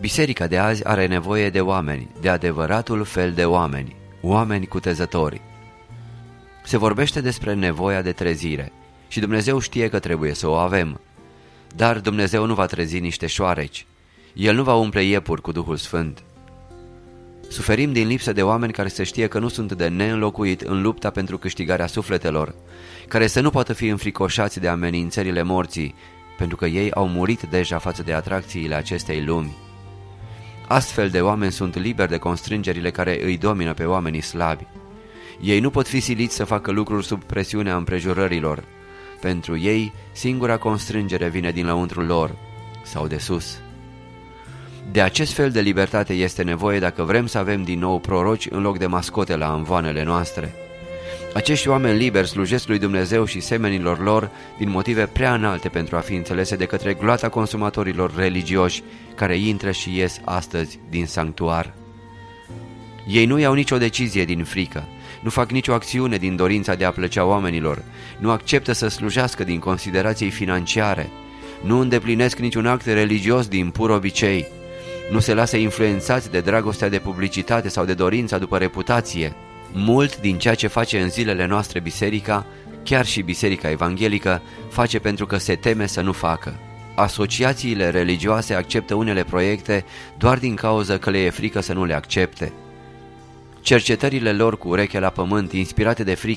Biserica de azi are nevoie de oameni, de adevăratul fel de oameni, oameni cutezători. Se vorbește despre nevoia de trezire și Dumnezeu știe că trebuie să o avem. Dar Dumnezeu nu va trezi niște șoareci. El nu va umple iepuri cu Duhul Sfânt. Suferim din lipsă de oameni care să știe că nu sunt de neînlocuit în lupta pentru câștigarea sufletelor, care să nu poată fi înfricoșați de amenințările morții, pentru că ei au murit deja față de atracțiile acestei lumi. Astfel de oameni sunt liberi de constrângerile care îi domină pe oamenii slabi. Ei nu pot fi siliți să facă lucruri sub presiunea împrejurărilor. Pentru ei, singura constrângere vine din lăuntrul lor sau de sus. De acest fel de libertate este nevoie dacă vrem să avem din nou proroci în loc de mascote la învoanele noastre. Acești oameni liberi slujesc lui Dumnezeu și semenilor lor din motive prea înalte pentru a fi înțelese de către gloata consumatorilor religioși care intră și ies astăzi din sanctuar. Ei nu iau nicio decizie din frică, nu fac nicio acțiune din dorința de a plăcea oamenilor, nu acceptă să slujească din considerații financiare, nu îndeplinesc niciun act religios din pur obicei, nu se lasă influențați de dragostea de publicitate sau de dorința după reputație. Mult din ceea ce face în zilele noastre biserica, chiar și biserica evanghelică, face pentru că se teme să nu facă. Asociațiile religioase acceptă unele proiecte doar din cauza că le e frică să nu le accepte. Cercetările lor cu urechea la pământ, inspirate de frică,